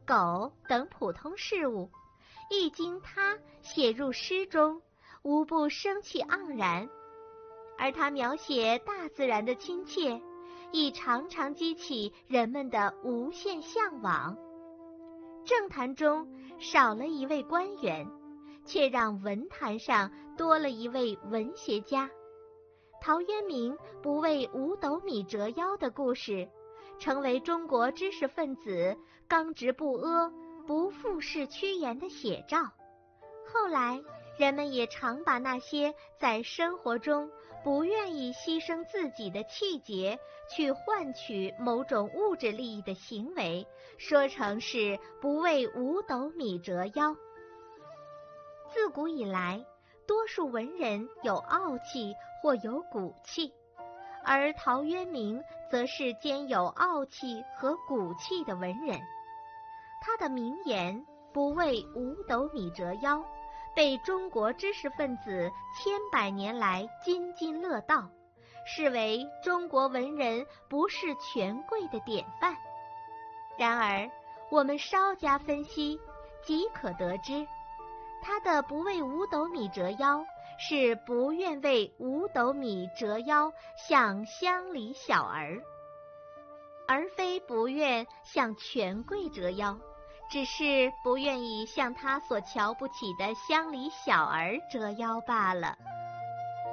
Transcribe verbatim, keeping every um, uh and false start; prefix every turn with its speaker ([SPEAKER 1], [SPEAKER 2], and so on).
[SPEAKER 1] 狗等普通事物，一经他写入诗中，无不生气盎然。而他描写大自然的亲切，亦常常激起人们的无限向往。政坛中少了一位官员，却让文坛上多了一位文学家。陶渊明不为五斗米折腰的故事，成为中国知识分子刚直不阿、不负世趋炎的写照。后来，人们也常把那些在生活中不愿意牺牲自己的气节去换取某种物质利益的行为，说成是不为五斗米折腰。自古以来，多数文人有傲气或有骨气，而陶渊明则是兼有傲气和骨气的文人。他的名言“不为五斗米折腰”被中国知识分子千百年来津津乐道，视为中国文人不视权贵的典范。然而，我们稍加分析，即可得知，他的不为五斗米折腰，是不愿为五斗米折腰向乡里小儿，而非不愿向权贵折腰，只是不愿意向他所瞧不起的乡里小儿折腰罢了。